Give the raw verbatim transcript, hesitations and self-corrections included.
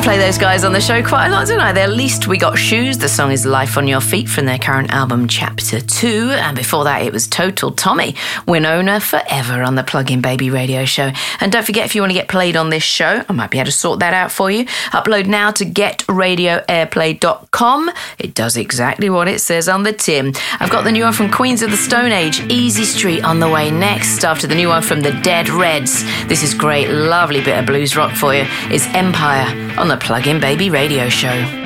play those guys on the show quite a lot, don't I? They're Least We Got Shoes. The song is Life on Your Feet from their current album Chapter two. And before that, it was Total Tommy, Winona Forever on the Plug-in Baby radio show. And don't forget, if you want to get played on this show, I might be able to sort that out for you. Upload now to get radio airplay dot com. It does exactly what it says on the tin. I've got the new one from Queens of the Stone Age, Easy Street, on the way next. After the new one from the Dead Reds, this is great, lovely bit of blues rock for you. It's Empire on the Plug-in Baby radio show.